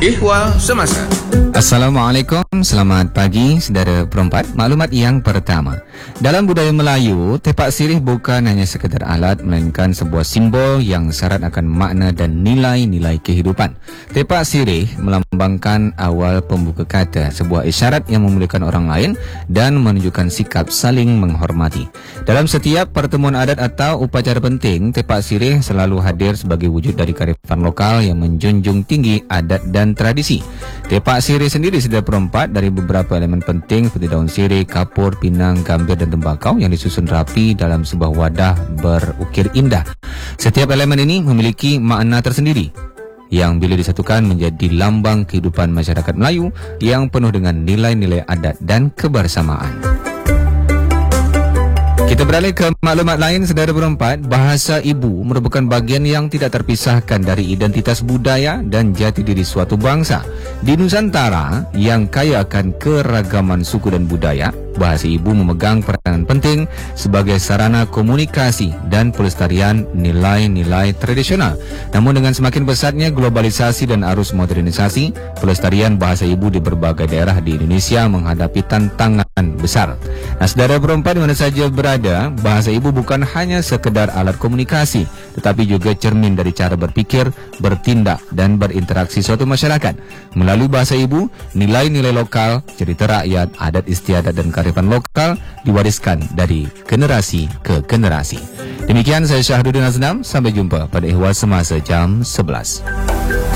Ihwal Semasa. Assalamualaikum, selamat pagi saudara perempat. Maklumat yang pertama, dalam budaya Melayu, tepak sirih bukan hanya sekadar alat, melainkan sebuah simbol yang syarat akan makna dan nilai-nilai kehidupan. Tepak sirih melambangkan awal pembuka kata, sebuah isyarat yang memuliakan orang lain dan menunjukkan sikap saling menghormati. Dalam setiap pertemuan adat atau upacara penting, tepak sirih selalu hadir sebagai wujud dari kearifan lokal yang menjunjung tinggi adat dan tradisi. Tepak sirih sendiri sudah perempat dari beberapa elemen penting seperti daun sirih, kapur, pinang, gambir dan tembakau yang disusun rapi dalam sebuah wadah berukir indah. Setiap elemen ini memiliki makna tersendiri yang bila disatukan menjadi lambang kehidupan masyarakat Melayu yang penuh dengan nilai-nilai adat dan kebersamaan. Kita beralih ke maklumat lain, saudara berempat. Bahasa ibu merupakan bahagian yang tidak terpisahkan dari identitas budaya dan jati diri suatu bangsa. Di Nusantara yang kaya akan keragaman suku dan budaya, bahasa ibu memegang peranan penting sebagai sarana komunikasi dan pelestarian nilai-nilai tradisional. Namun dengan semakin pesatnya globalisasi dan arus modernisasi, pelestarian bahasa ibu di berbagai daerah di Indonesia menghadapi tantangan besar. Nah, saudara perempat di mana saja berada, bahasa ibu bukan hanya sekedar alat komunikasi, tetapi juga cermin dari cara berpikir, bertindak dan berinteraksi suatu masyarakat. Melalui bahasa ibu, nilai-nilai lokal, cerita rakyat, adat istiadat dan kearifan lokal diwariskan dari generasi ke generasi. Demikian saya Syahruddin Aznam, sampai jumpa pada Ihwal Semasa jam 11.